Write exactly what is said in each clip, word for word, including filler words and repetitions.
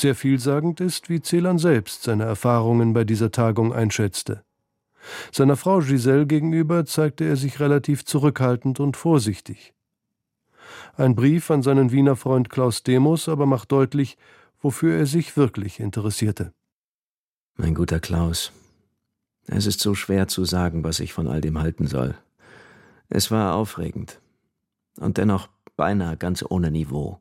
Sehr vielsagend ist, wie Celan selbst seine Erfahrungen bei dieser Tagung einschätzte. Seiner Frau Giselle gegenüber zeigte er sich relativ zurückhaltend und vorsichtig. Ein Brief an seinen Wiener Freund Klaus Demos aber macht deutlich, wofür er sich wirklich interessierte. Mein guter Klaus, es ist so schwer zu sagen, was ich von all dem halten soll. Es war aufregend und dennoch beinahe ganz ohne Niveau.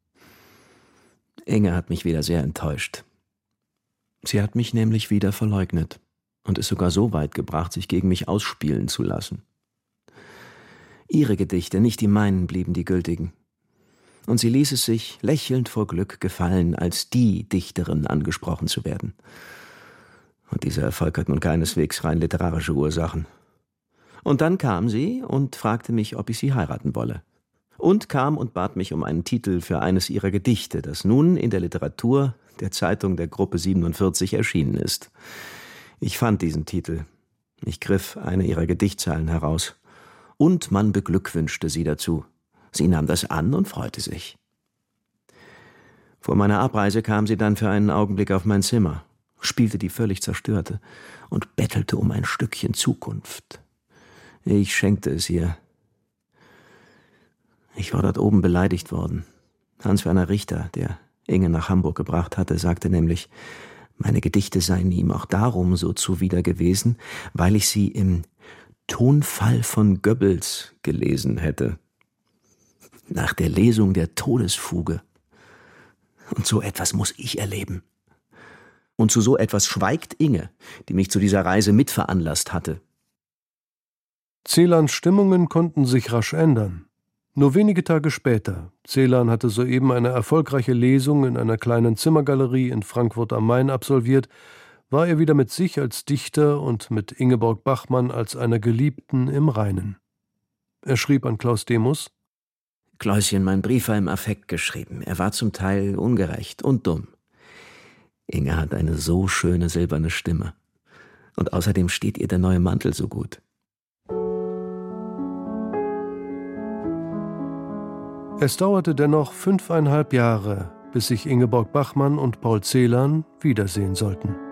Inge hat mich wieder sehr enttäuscht. Sie hat mich nämlich wieder verleugnet und es sogar so weit gebracht, sich gegen mich ausspielen zu lassen. Ihre Gedichte, nicht die meinen, blieben die gültigen. Und sie ließ es sich lächelnd vor Glück gefallen, als die Dichterin angesprochen zu werden. Und dieser Erfolg hat nun keineswegs rein literarische Ursachen. Und dann kam sie und fragte mich, ob ich sie heiraten wolle. Und kam und bat mich um einen Titel für eines ihrer Gedichte, das nun in der Literatur der Zeitung der Gruppe siebenundvierzig erschienen ist. Ich fand diesen Titel. Ich griff eine ihrer Gedichtzeilen heraus. Und man beglückwünschte sie dazu. Sie nahm das an und freute sich. Vor meiner Abreise kam sie dann für einen Augenblick auf mein Zimmer, spielte die völlig zerstörte und bettelte um ein Stückchen Zukunft. Ich schenkte es ihr. Ich war dort oben beleidigt worden. Hans-Werner Richter, der Inge nach Hamburg gebracht hatte, sagte nämlich, meine Gedichte seien ihm auch darum so zuwider gewesen, weil ich sie im Tonfall von Goebbels gelesen hätte. Nach der Lesung der Todesfuge. Und so etwas muss ich erleben. Und zu so etwas schweigt Inge, die mich zu dieser Reise mitveranlasst hatte. Celans Stimmungen konnten sich rasch ändern. Nur wenige Tage später, Celan hatte soeben eine erfolgreiche Lesung in einer kleinen Zimmergalerie in Frankfurt am Main absolviert, war er wieder mit sich als Dichter und mit Ingeborg Bachmann als einer Geliebten im Reinen. Er schrieb an Klaus Demos: Klauschen, mein Brief war im Affekt geschrieben. Er war zum Teil ungerecht und dumm. Inge hat eine so schöne silberne Stimme. Und außerdem steht ihr der neue Mantel so gut. Es dauerte dennoch fünfeinhalb Jahre, bis sich Ingeborg Bachmann und Paul Celan wiedersehen sollten.